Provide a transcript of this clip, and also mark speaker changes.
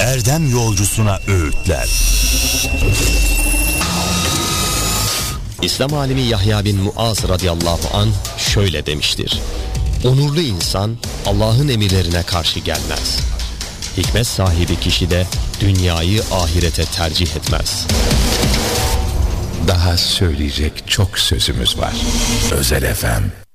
Speaker 1: erdem yolcusuna öğütler.
Speaker 2: İslam alimi Yahya bin Muaz radıyallahu anh şöyle demiştir: onurlu insan Allah'ın emirlerine karşı gelmez. Hikmet sahibi kişi de dünyayı ahirete tercih etmez.
Speaker 3: Daha söyleyecek çok sözümüz var. Özel FM.